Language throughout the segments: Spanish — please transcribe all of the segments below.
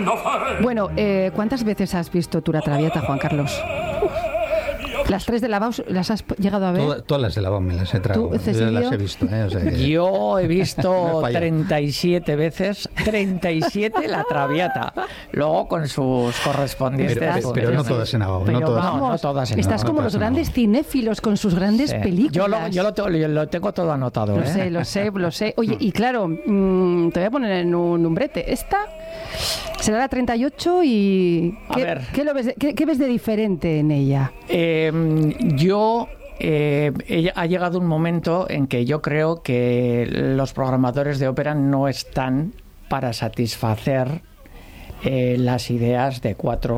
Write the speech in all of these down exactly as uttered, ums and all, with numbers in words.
Bueno, eh, ¿cuántas veces has visto tú La Traviata, Juan Carlos? ¿Las tres de Lavao las has llegado a ver? Toda, todas las de Lavao me las he tragado. Yo las he visto. ¿eh? O sea que... Yo he visto treinta y siete veces, treinta y siete La Traviata. Luego con sus correspondientes... Pero, pero, pero no todas en Lavao. No todas, vamos, no todas en estás Lavao, como no los grandes cinéfilos con sus grandes sí. películas. Yo, lo, yo, lo, tengo, yo lo tengo todo anotado. Lo ¿eh? sé, lo sé, lo sé. Oye, y claro, mmm, te voy a poner en un umbrete. Esta será la treinta y ocho y... A ¿qué, ver. ¿qué, lo ves de, qué, ¿Qué ves de diferente en ella? Eh, yo... Eh, ha llegado un momento en que yo creo que los programadores de ópera no están para satisfacer eh, las ideas de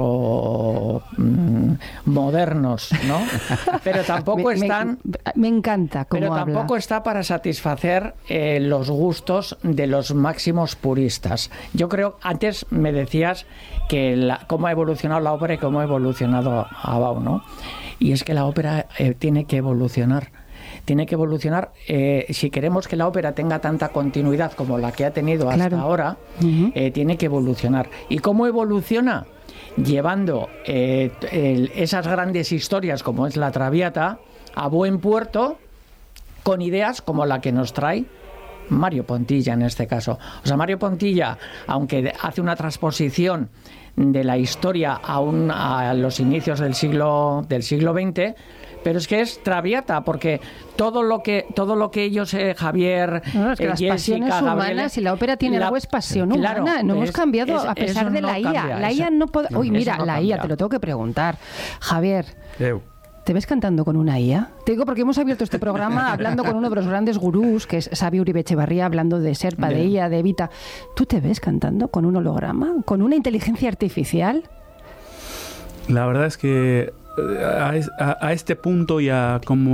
cuatro mm, modernos, ¿no? Pero tampoco me, están... Me, me encanta cómo Pero habla. tampoco está para satisfacer eh, los gustos de los máximos puristas. Yo creo, antes me decías que la, cómo ha evolucionado la ópera y cómo ha evolucionado Lavao, ¿no? Y es que la ópera eh, tiene que evolucionar. Tiene que evolucionar. Eh, si queremos que la ópera tenga tanta continuidad como la que ha tenido hasta claro. ahora, uh-huh. eh, tiene que evolucionar. ¿Y cómo evoluciona? Llevando eh, el, esas grandes historias como es La Traviata a buen puerto con ideas como la que nos trae Mario Pontilla en este caso. O sea, Mario Pontilla, aunque hace una transposición de la historia a, un, a los inicios del siglo del siglo veinte, pero es que es Traviata, porque todo lo que todo lo que ellos, eh, Javier, no, es que eh, las Jessica, pasiones Gabriele, humanas y la ópera tiene la, algo es pasión claro, humana. No es, hemos cambiado es, a pesar de no la I A. Cambia, la I A no puede... Uy, mira, no la cambia. I A, te lo tengo que preguntar. Javier, Eu. ¿te ves cantando con una I A? Te digo porque hemos abierto este programa hablando con uno de los grandes gurús, que es Xavi Uribe Echevarría, hablando de Serpa, de I A, de Evita. ¿Tú te ves cantando con un holograma? ¿Con una inteligencia artificial? La verdad es que a, a, a este punto ya como